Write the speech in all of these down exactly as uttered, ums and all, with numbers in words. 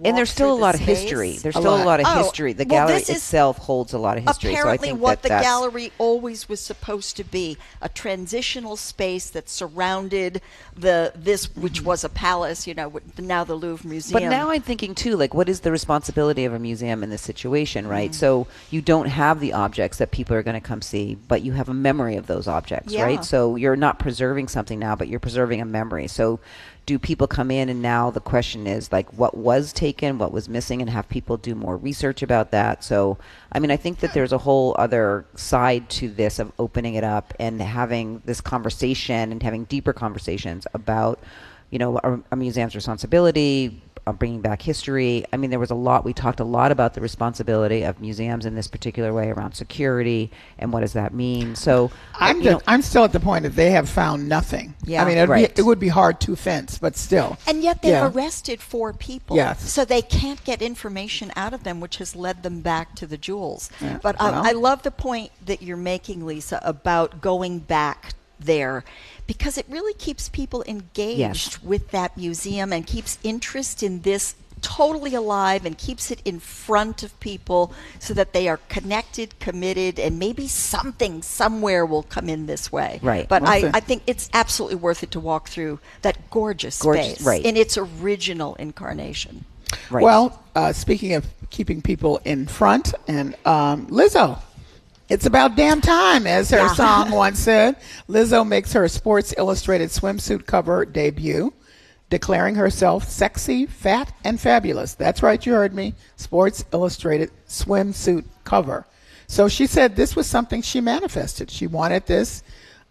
And there's still a lot of history. There's still a lot of history. The gallery itself holds a lot of history. Apparently so I think what that the gallery always was supposed to be, a transitional space that surrounded the this, which was a palace, you know, now the Louvre Museum. But now I'm thinking, too, like, what is the responsibility of a museum in this situation, right? Mm. So you don't have the objects that people are going to come see, but you have a memory of those objects, yeah. right? So you're not preserving something now, but you're preserving a memory. So do people come in, and now the question is, like, what was taken, what was missing, and have people do more research about that? So, I mean, I think that there's a whole other side to this of opening it up and having this conversation and having deeper conversations about, you know, a, a museum's responsibility, uh, bringing back history. I mean, there was a lot, we talked a lot about the responsibility of museums in this particular way around security and what does that mean. So I'm you just, know, I'm still at the point that they have found nothing. Yeah. I mean, it'd Right. be, it would be hard to fence, but still. And yet they've Yeah. arrested four people. Yes. So they can't get information out of them, which has led them back to the jewels. Yeah. But Well. I, I love the point that you're making, Lisa, about going back there, because it really keeps people engaged Yes. with that museum and keeps interest in this totally alive and keeps it in front of people so that they are connected, committed, and maybe something somewhere will come in this way. Right. But Well I, said. I think it's absolutely worth it to walk through that gorgeous, Gorgeous, space right. in its original incarnation. right. Well, uh, speaking of keeping people in front, and um, Lizzo, it's about damn time, as her Yeah. song once said. Lizzo makes her Sports Illustrated swimsuit cover debut, declaring herself sexy, fat, and fabulous. That's right, you heard me. Sports Illustrated swimsuit cover. So she said this was something she manifested. She wanted this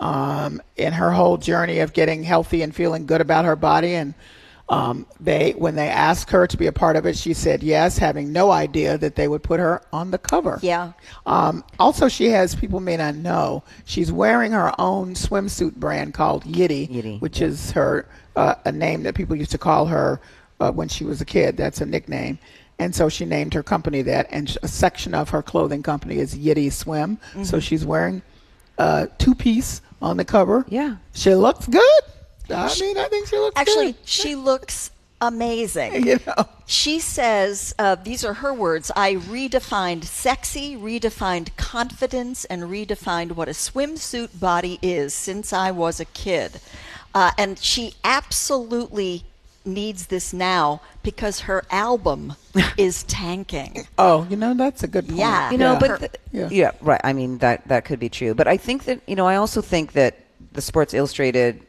um, in her whole journey of getting healthy and feeling good about her body. And um, they, when they asked her to be a part of it, she said yes, having no idea that they would put her on the cover. Yeah. Um, also, she has, people may not know, she's wearing her own swimsuit brand called Yitty, Yitty, which yeah. is her uh, a name that people used to call her uh, when she was a kid. That's a nickname. And so she named her company that, and a section of her clothing company is Yitty Swim. Mm-hmm. So she's wearing a two-piece on the cover. Yeah. She looks good. I mean, I think she looks Actually, good. she looks amazing. You know. She says, uh, these are her words, I redefined sexy, redefined confidence, and redefined what a swimsuit body is since I was a kid. Uh, and she absolutely needs this now because her album is tanking. Oh, you know, that's a good point. Yeah. You know, Yeah. but th- Yeah. yeah. right. I mean, that that could be true. But I think that, you know, I also think that the Sports Illustrated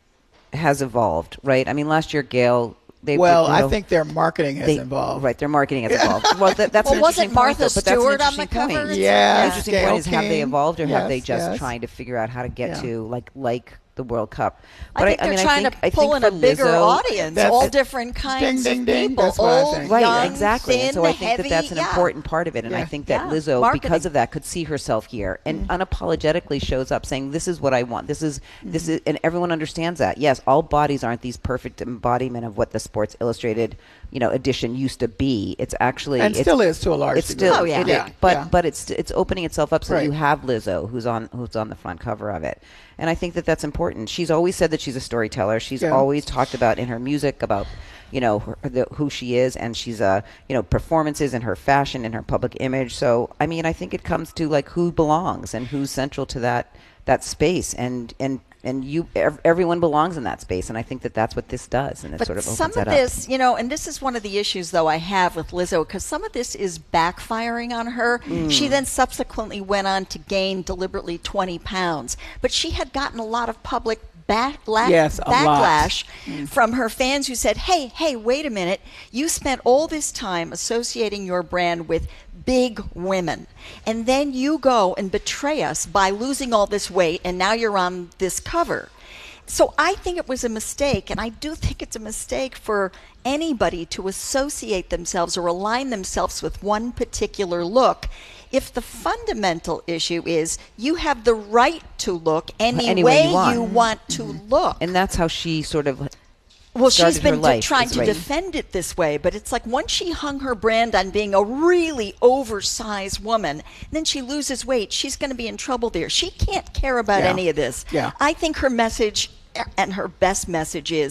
has evolved, right? I mean, last year, Gail, they Well, you know, I think their marketing has they, involved. Right, their marketing has evolved. Well, that, that's Well, an wasn't interesting point, Martha though, but that's an Stewart on the interesting cover? point. Yes, The interesting Gail point is, have they King. evolved, or have Yes, they just yes. trying to figure out how to get Yeah. to like like the World Cup? I think they're mean, trying I think, to I pull think in a for bigger Lizzo- audience, That's- all different kinds ding, of ding. people, That's what I old, think. Right, young, exactly. thin, And so I think heavy, that that's an yeah. important part of it. And I Yeah. think that Yeah. Lizzo, Marketing. because of that, could see herself here and unapologetically shows up saying, "This is what I want. This is this is," and everyone understands that. Yes, all bodies aren't these perfect embodiment of what the Sports Illustrated, you know, edition used to be. It's actually And it's, still is to a large It's degree. still, Oh, yeah. it is. Yeah, but yeah. but it's it's opening itself up so Right. you have Lizzo who's on who's on the front cover of it, and I think that that's important. She's always said that she's a storyteller. She's Yeah. always talked about in her music about, you know, her, the, who she is, and she's uh you know, performances and her fashion and her public image. So I mean, I think it comes to like who belongs and who's central to that that space, and and and you ev- everyone belongs in that space, and I think that that's what this does, and it But sort of opens some of that up. this, you know, and this is one of the issues, though, I have with Lizzo, because some of this is backfiring on her. Mm. She then subsequently went on to gain deliberately twenty pounds, but she had gotten a lot of public backla- Yes, a lot. backlash from her fans who said, hey, hey, wait a minute. You spent all this time associating your brand with big women, and then you go and betray us by losing all this weight, and now you're on this cover. So I think it was a mistake, and I do think it's a mistake for anybody to associate themselves or align themselves with one particular look if the fundamental issue is you have the right to look any, Any way way you want. you want to look. And that's how she sort of Well, started she's her been de- life, trying is to right. defend it this way, but it's like once she hung her brand on being a really oversized woman, then she loses weight, she's going to be in trouble there. She can't care about Yeah. any of this. Yeah. I think her message and her best message is,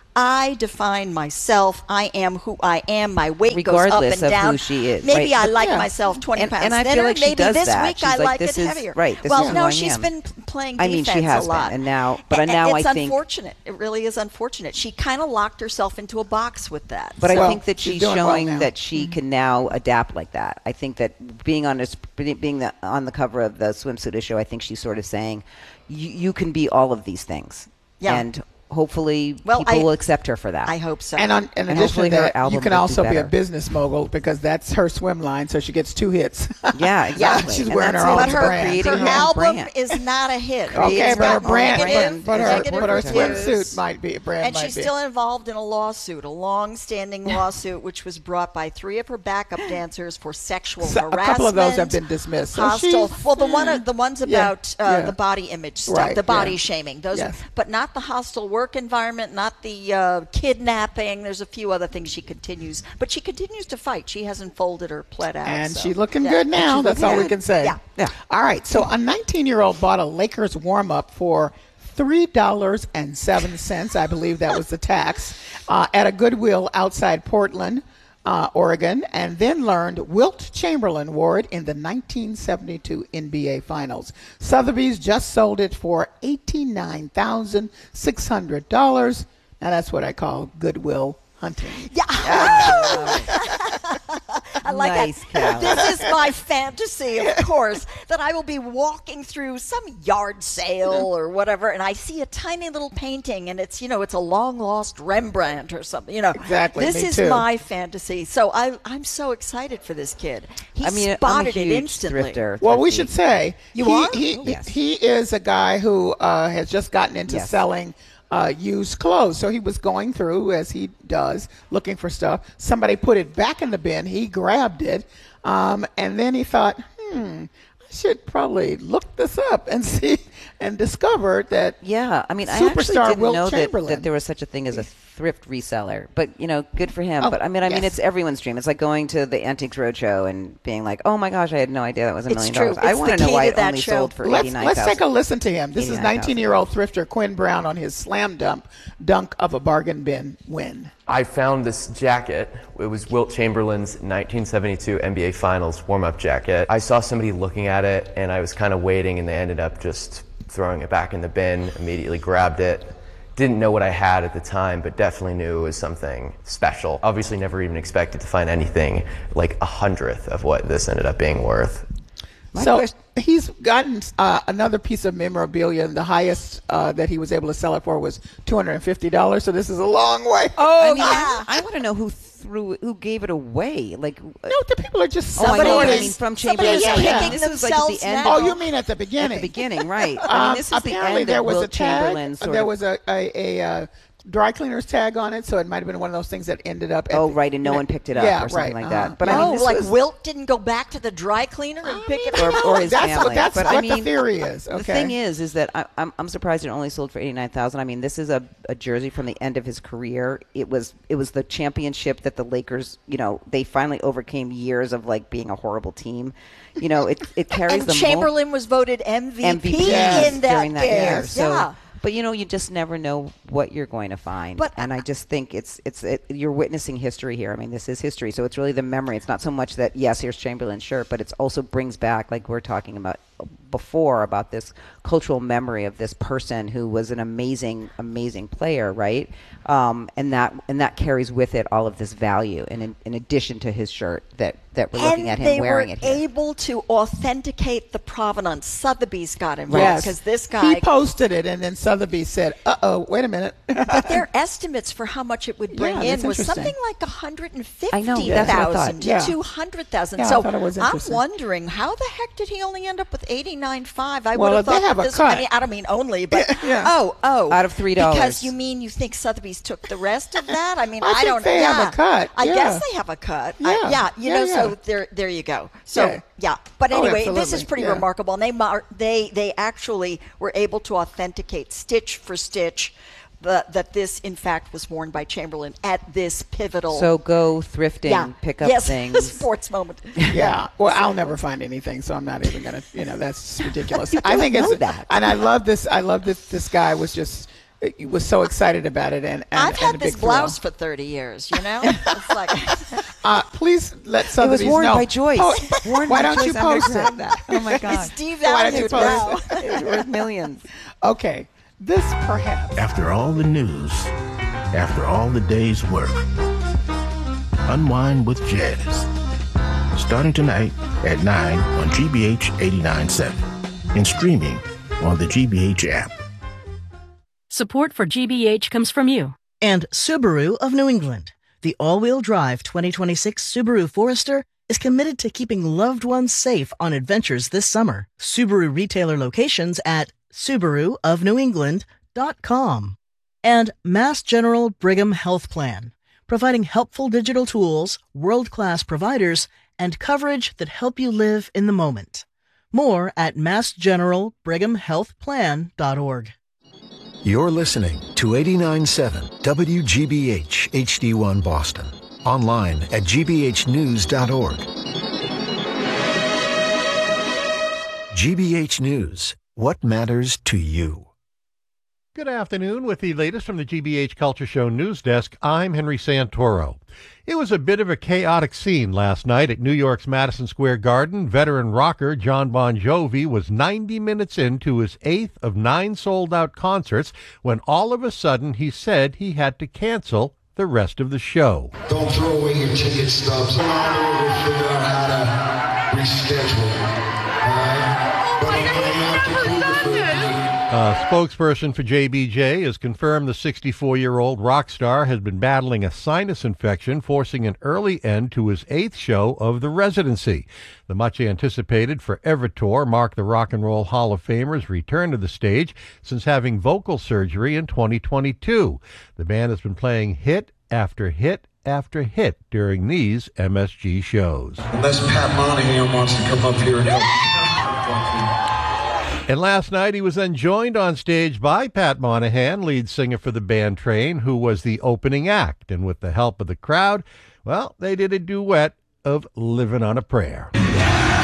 I define myself. I am who I am. My weight Regardless goes up and of down. who she is, Maybe right? I like Yeah. myself twenty And- pounds and I feel thinner. like she Maybe does this that. week She's I like, like this it is- heavier. right, this well, is who no, I she's am. been p- playing I defense mean, she has a lot. been, and now- but A- now it's I think- unfortunate. It really is unfortunate. She kind of locked herself into a box with that. But I Well, think that she's she's doing well showing now. that she Mm-hmm. can now adapt like that. I think that being on this, being the, on the cover of the swimsuit issue, I think she's sort of saying, you, you can be all of these things, Yeah. and hopefully Well, people I- will accept her for that. I hope so. And on, in And addition hopefully to her that, album you can will do also be a better. business mogul because that's her swim line, so she gets two hits. yeah, exactly. she's And wearing that's her it. own but her, brand. Creating her her own album brand. is not a hit. Okay, It's but her got brand, negative- but, but her, negative but her reviews. swimsuit might be a brand. And might she's be. still involved in a lawsuit, a long-standing lawsuit, which was brought by three of her backup dancers for sexual So- a harassment. couple of those have been dismissed. So Hostile. she's- Well, the one, the ones Yeah, about uh, yeah. the body image stuff, Right, the body yeah. shaming. Those, Yes. but not the hostile work environment, not the uh, kidnapping. There's a few other things she continues, but she continues to fight. She hasn't folded or pled out. And so, she's looking yeah. good now. She's That's looking all we good. can say. Yeah. Yeah. All right. So a nineteen-year-old bought a Lakers warm-up for three dollars and seven cents. I believe that was the tax uh, at a Goodwill outside Portland, uh, Oregon, and then learned Wilt Chamberlain wore it in the nineteen seventy-two N B A Finals. Sotheby's just sold it for eighty-nine thousand six hundred dollars. Now that's what I call Goodwill hunting. Yeah. I like Nice, that. Callie. This is my fantasy, of course, that I will be walking through some yard sale or whatever, and I see a tiny little painting, and it's, you know, it's a long lost Rembrandt or something. You know, Exactly, This me is too. my fantasy. So I, I'm so excited for this kid. He I mean, spotted I'm a huge it instantly. thrifter. Well, we thrifty. should say You he, are? he, Oh, yes. he is a guy who uh, has just gotten into Yes. selling uh, used clothes. So he was going through, as he does, looking for stuff. Somebody put it back in the bin. He grabbed it, um, and then he thought, hmm, I should probably look this up and see, and discovered that Yeah, I mean, I actually Superstar didn't Wilt know that, Chamberlain. that there was such a thing as a thrift reseller. But you know, good for him. Oh, but I mean, I mean, yes. it's everyone's dream. It's like going to the Antiques Roadshow and being like, "Oh my gosh, I had no idea that was a It's million true. dollars." I It's want the to know key why to it that only show. sold for Let's, eighty nine let's thousand. take a listen to him. This is eighty-nine thousand. nineteen-year-old thrifter Quinn Brown on his slam dunk dunk of a bargain bin win. I found this jacket. It was Wilt Chamberlain's nineteen seventy-two N B A Finals warm-up jacket. I saw somebody looking at it, and I was kind of waiting, and they ended up just throwing it back in the bin, immediately grabbed it. Didn't know what I had at the time, but definitely knew it was something special. Obviously never even expected to find anything like a hundredth of what this ended up being worth. My So question- he's gotten uh, another piece of memorabilia, and the highest uh, that he was able to sell it for was two hundred fifty dollars. So this is a long way. Oh, I mean, yeah. I, I want to know who threw, who gave it away. Like, No, the people are just oh, I Somebody know. supporting. I is- mean, from somebody Chamberlain. is Yeah, picking yeah. This was like at themselves the end. now. Oh, you mean at the beginning? At the beginning, right? I mean, Um, this is the apparently end there that was Wilt a tag. Chamberlain sort There of. was a a, a uh, dry cleaner's tag on it, so it might have been one of those things that ended up. At Oh, the- right, and no you know, one picked it up yeah, or something right, like uh-huh. that. But I no, mean, this like was, Wilt didn't go back to the dry cleaner and pick it or, up. or his that's family. what, that's but what I mean, the theory is. Okay. The thing is, is that I, I'm I'm surprised it only sold for eighty nine thousand. I mean, this is a, a jersey from the end of his career. It was it was the championship that the Lakers, you know, they finally overcame years of like being a horrible team. You know, it it carries And the Chamberlain was voted M V P, M V P Yes, in that, during that game. year. So, yeah. but you know, you just never know what you're going to find. But- and I just think it's it's it, you're witnessing history here. I mean, this is history, so it's really the memory. It's not so much that yes, here's Chamberlain's shirt, but it also brings back, like we're talking about before, about this cultural memory of this person who was an amazing, amazing player, right? Um, and that and that carries with it all of this value, and in, in addition to his shirt that that we're looking and at him they wearing were it here. able to authenticate the provenance. Sotheby's got involved Yes, because this guy. he posted it, and then Sotheby said, "Uh oh, wait a minute." but their estimates for how much it would bring Yeah, in that's was interesting. something like one hundred fifty I know, that's what I thought. thousand Yeah. to two hundred thousand. Yeah, I so thought it was I'm interesting. wondering how the heck did he only end up with eighty-nine five? I Well, would have they thought have that a this. cut. I mean, I don't mean only, but Yeah. oh, oh, Out of three dollars. Because you mean you think Sotheby's took the rest of that? I mean, I I, think don't. they have yeah. a cut, I yeah. guess they have a cut. I- Yeah. yeah, you Yeah, know. yeah. So there, there you go. So Yeah. yeah, but Oh, anyway, this is absolutely. pretty Yeah. remarkable. And they mar- they they actually were able to authenticate stitch for stitch the, that this in fact was worn by Chamberlain at this pivotal. So go thrifting, yeah, pick up yes, things. sports moment. Yeah. Well, I'll never find anything, so I'm not even gonna. You know, that's ridiculous. I don't think it's. know that. And I love this. I love this. This guy was just was so excited about it. And, and I've and had a this big blouse thrill. for thirty years, you know? It's like, Uh, please let It Sotheby's was worn know. by Joyce. Oh, Worn why by don't Joyce, you I'm gonna post grab it? that. Oh my God. it's devalued Why don't you now. post it? It's worth millions. Okay, this perhaps. After all the news, after all the day's work, unwind with jazz. Starting tonight at nine on G B H eighty-nine point seven and streaming on the G B H app. Support for G B H comes from you. And Subaru of New England. The all-wheel drive twenty twenty-six Subaru Forester is committed to keeping loved ones safe on adventures this summer. Subaru retailer locations at Subaru of New England dot com. And Mass General Brigham Health Plan, providing helpful digital tools, world-class providers, and coverage that help you live in the moment. More at mass general brigham health plan dot org. You're listening to eighty-nine point seven W G B H H D one Boston. Online at G B H news dot org. G B H News. What matters to you? Good afternoon. With the latest from the G B H Culture Show News Desk, I'm Henry Santoro. It was a bit of a chaotic scene last night at New York's Madison Square Garden. Veteran rocker John Bon Jovi was ninety minutes into his eighth of nine sold-out concerts when all of a sudden he said he had to cancel the rest of the show. Don't throw away your ticket stubs. We'll figure out how to reschedule. Uh, but I'm gonna have to prove it for you. A spokesperson for J B J has confirmed the sixty-four-year-old rock star has been battling a sinus infection, forcing an early end to his eighth show of the residency. The much-anticipated Forever Tour marked the Rock and Roll Hall of Famer's return to the stage since having vocal surgery in twenty twenty-two. The band has been playing hit after hit after hit during these M S G shows. Unless Pat Monahan wants to come up here and help. And last night he was then joined on stage by Pat Monahan, lead singer for the band Train, who was the opening act. And with the help of the crowd, well, they did a duet of Living on a Prayer.